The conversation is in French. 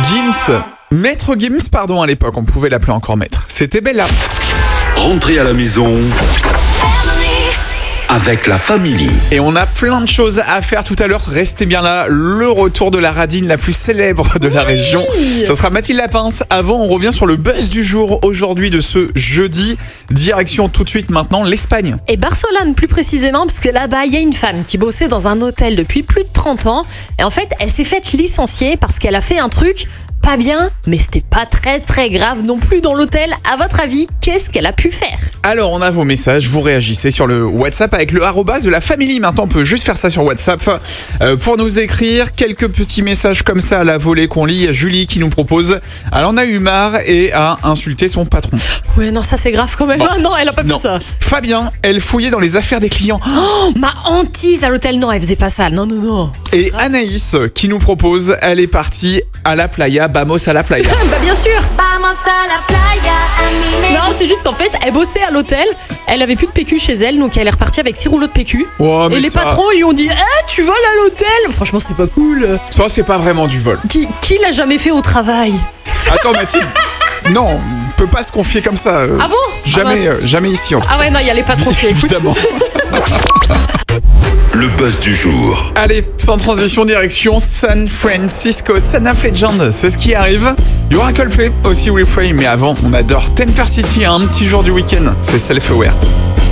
Gims. Maître Gims, pardon, à l'époque, on pouvait l'appeler encore maître. C'était Bella. Rentrez à la maison avec la famille. Et on a plein de choses à faire tout à l'heure. Restez bien là. Le retour de la radine la plus célèbre de la région. Ça sera Mathilde Lapince. Avant, on revient sur le buzz du jour aujourd'hui de ce jeudi. Direction tout de suite maintenant l'Espagne. Et Barcelone plus précisément, parce que là-bas, il y a une femme qui bossait dans un hôtel depuis plus de 30 ans. Et en fait, elle s'est faite licencier parce qu'elle a fait un truc pas bien, mais c'était pas très grave non plus dans l'hôtel. À votre avis, qu'est-ce qu'elle a pu faire ? Alors, on a vos messages, vous réagissez sur le WhatsApp avec le arrobase de la famille. Maintenant, on peut juste faire ça sur WhatsApp pour nous écrire quelques petits messages comme ça à la volée qu'on lit. Il y a Julie qui nous propose « Elle en a eu marre et a insulté son patron ». Ouais, non, ça c'est grave quand même. Bon. Non, elle a pas fait ça. Fabien, elle fouillait dans les affaires des clients. Oh, ma hantise à l'hôtel, non, elle faisait pas ça. Non. Et Anaïs qui nous propose « Elle est partie à la playa, vamos à la playa ». Bah bien sûr. Vamos a la playa, a mi Non, c'est juste qu'en fait, elle bossait à l'hôtel, elle avait plus de PQ chez elle, donc elle est repartie avec 6 rouleaux de PQ. Oh, mais et les ça- patrons lui ont dit tu voles à l'hôtel. Franchement, c'est pas cool. Ça, c'est pas vraiment du vol. Qui l'a jamais fait au travail? Attends, Mathilde. Non, on peut pas se confier comme ça. Ah bon? Jamais, Ah, mince. jamais ici en tout cas. Ah ouais, non, il y a les patrons qui écoutent. Évidemment. Le buzz du jour. Allez, sans transition, direction San Francisco. Son of Legend, c'est ce qui arrive. Il y aura Coldplay, aussi Refrain, mais avant, on adore Temper City, un petit jour du week-end. C'est Self-Aware.